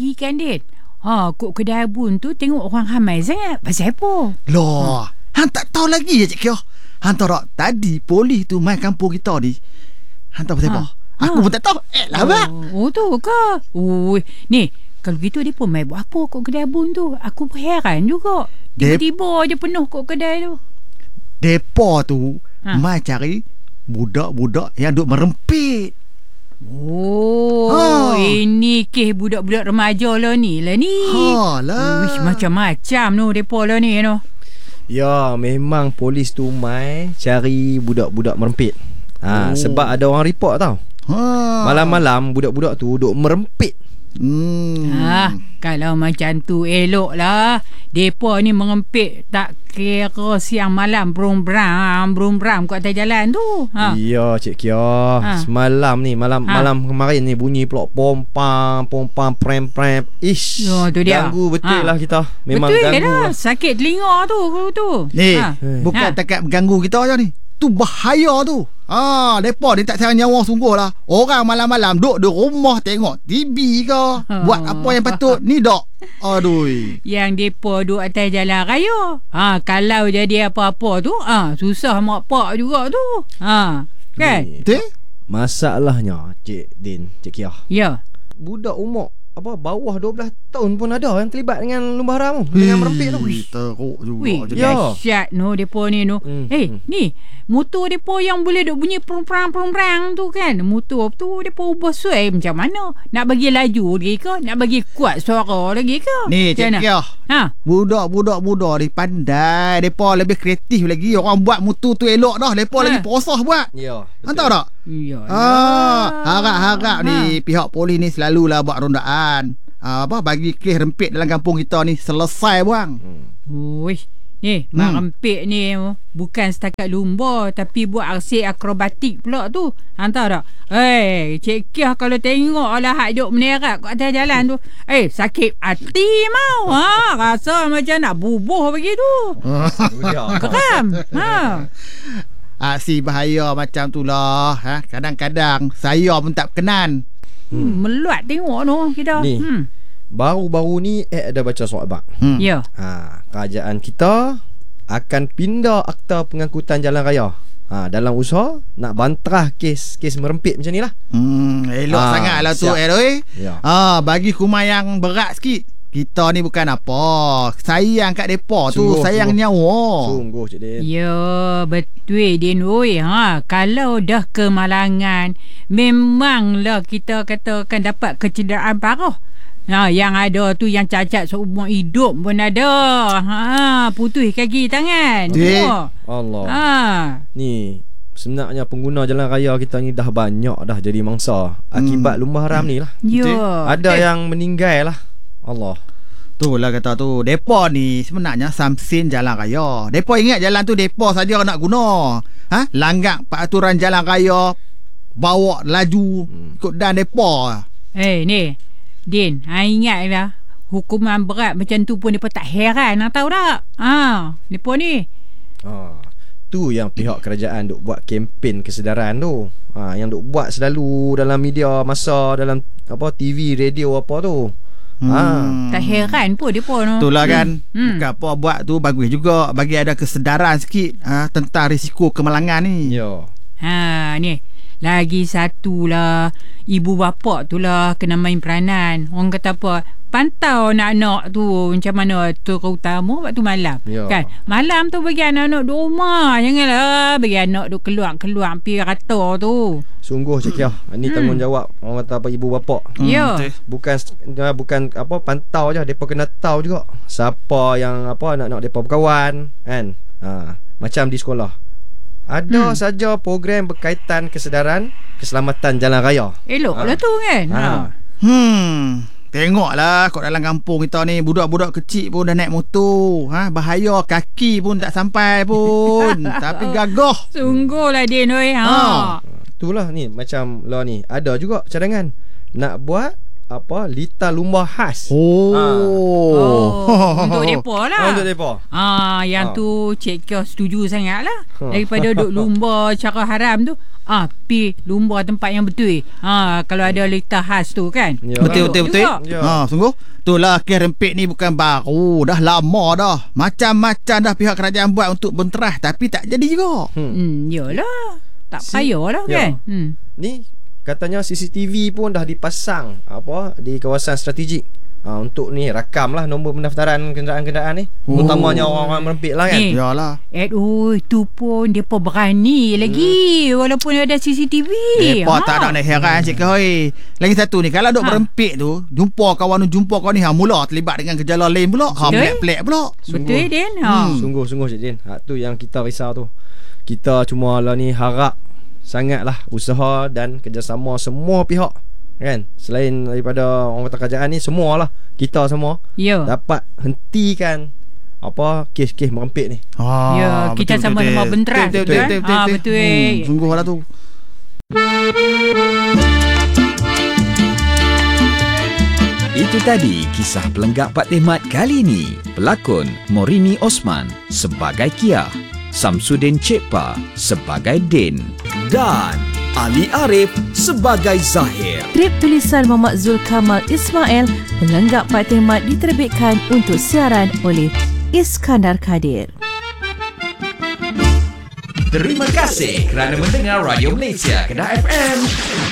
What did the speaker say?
Tadi kan Din, kok kedai bun tu tengok orang ramai sangat. Pasal apa? Loh, hang tak tahu lagi ya Cik Kyo. Hang tahu tak, tadi polis tu mai kampung kita ni. Hang tahu pasal apa? Aku pun tak tahu. Lah bak. Tu ke? Ni, kalau gitu dia pun mai buat apa kat kedai bun tu? Aku pun heran juga. Tiba-tiba je penuh kat kedai tu. Depa tu mai cari budak-budak yang duk merempit. Ini kes budak-budak remaja lah ni. Wish, macam-macam tu depa lah ni no. Ya, memang polis tu mai cari budak-budak merempit. Sebab ada orang report tau. Malam-malam budak-budak tu duk merempit. Kalau macam tu elok lah. Depa ni mengempit tak kira siang malam brum-bram kat atas jalan tu. Ya Cik Kia. Semalam ni malam kemarin ni bunyi pulak pompang prem. Ish. Tu dia. Ganggu betul lah kita. Memang betul ganggu lah. Sakit telinga tu. Ni bukan takat mengganggu kita je ni. Tu bahaya tu. Depa ni tak sayang nyawa sungguh lah. Orang malam-malam duduk di rumah tengok TV ke, buat apa yang patut ni dok. Aduh. Yang depa duduk atas jalan raya. Kalau jadi apa-apa tu, susah mak pak juga tu. Kan? Betul? Masalahnya Cik Din, Cik Kia. Ya. Budak umur bawah 12 tahun pun ada yang terlibat dengan lumba haram tu, dengan merempit tu. Teruk juga. Dahsyat no depa ni no. Ni motor depa yang boleh duk bunyi prang tu kan. Motor tu depa ubah suai macam mana? Nak bagi laju lagi ke? Nak bagi kuat suara lagi ke? Ni Cik Kia. Budak-budak muda ni pandai. Depa lebih kreatif lagi. Orang buat motor tu elok dah. Depa lagi prosah buat. Ya. Tahu tak? Ya. Harap-harap ni pihak polis ni selalulah buat rondaan. Bagi kes rempit dalam kampung kita ni selesai buang. Ni mak rempit ni bukan setakat lumba, tapi buat aksi akrobatik pula tu. Hantar tak? Cik Kia kalau tengok lah hak duk menerak kat atas jalan tu, sakit hati mau. Rasa macam nak bubuh begitu. Geram. Aksi bahaya macam tu lah. Kadang-kadang saya pun tak berkenan. Meluat tengok no kita. Ni baru-baru ni ada baca surat bak. Ya. Kerajaan kita akan pindah akta pengangkutan jalan raya. Dalam usaha nak bantah kes merempit macam ni lah. Elok sangat lah tu ya. Bagi hukuman yang berat sikit. Kita ni bukan apa, sayang kat depa tu, sayang nyawa. Sungguh Cik Din. Ya, betul Din. Kalau dah kemalangan, memanglah kita katakan dapat kecederaan parah. Yang ada tu yang cacat seumur hidup pun ada. Putus kaki tangan. Allah. Ni sebenarnya pengguna jalan raya kita ni dah banyak dah jadi mangsa akibat lumba haram ni lah. Ya. Ada yang meninggal lah. Allah. Itulah kata tu. Depa ni sebenarnya samsin jalan raya. Depa ingat jalan tu depa saja nak guna. Langgar peraturan jalan raya, bawa laju ikut dan depa. Ni Din, ingatlah hukuman berat macam tu pun depa tak heran, tahu tak? Depa ni. Tu yang pihak kerajaan duk buat kempen kesedaran tu. Yang duk buat selalu dalam media masa, dalam TV, radio apa tu. Tak heran pun depa no. Itulah kan. Bukan apa buat tu bagus juga, bagi ada kesedaran sikit tentang risiko kemalangan ni. Ya. Ni lagi satu lah, ibu bapa tu lah kena main peranan. Orang kata apa, pantau anak-anak tu macam mana, terutama waktu malam. Kan malam tu bagi anak-anak duduk rumah, janganlah bagi anak duduk keluar pergi rata tu. Sungguh Cik Kia, ni tanggungjawab orang kata apa, ibu bapa. Ya. Bukan apa pantau je, depa kena tahu juga siapa yang anak-anak depa berkawan kan. Macam di sekolah ada saja program berkaitan kesedaran keselamatan jalan raya. Eloklah tu kan. Tengoklah kat dalam kampung kita ni, budak-budak kecil pun dah naik motor. Bahaya, kaki pun tak sampai pun. Tapi gagah. Sungguhlah Din oi. Itulah ni macam lah ni ada juga cadangan nak buat lita lumba khas. Untuk depa lah. Untuk depa. Yang tu Cik Kia setuju sangat lah. Daripada duk lumba cara haram tu, pi lumba tempat yang betul. Kalau ada litar khas tu kan. Betul. Ya. Sungguh. Itulah kes rempit ni bukan baru, dah lama dah. Macam-macam dah pihak kerajaan buat untuk benterah tapi tak jadi juga. Yalah. Tak payahlah kan. Ni katanya CCTV pun dah dipasang di kawasan strategik. Untuk ni rakam lah nombor pendaftaran kenderaan-kenderaan ni. Utamanya orang-orang merempit lah kan. Yalah. Tu pun depa berani lagi walaupun ada CCTV. Depa tak ada nak heran cik hoi. Lagi satu ni kalau duk berempit tu, jumpa kawan ni mula terlibat dengan gejala lain pula. Pelik-pelik pula. Betul Din. Sungguh tu Cik Din. Tu yang kita risau tu. Kita cuma lah ni harap sangatlah usaha dan kerjasama semua pihak kan, selain daripada orang kata kerajaan ni, semualah kita semua dapat hentikan kes-kes merempit ni. Kita sama-sama benterang. Betul. Sungguhlah tu. Itu tadi kisah pelenggak Pak Tehmat kali ini. Pelakon Morini Osman sebagai Kia, Samsudin Cekpa sebagai Din, dan Ali Arif sebagai Zahir. Skrip tulisan Muhammad Zulkamal Ismail, Pelenggak Pak Tehmat diterbitkan untuk siaran oleh Iskandar Kadir. Terima kasih kerana mendengar Radio Malaysia Kedah FM.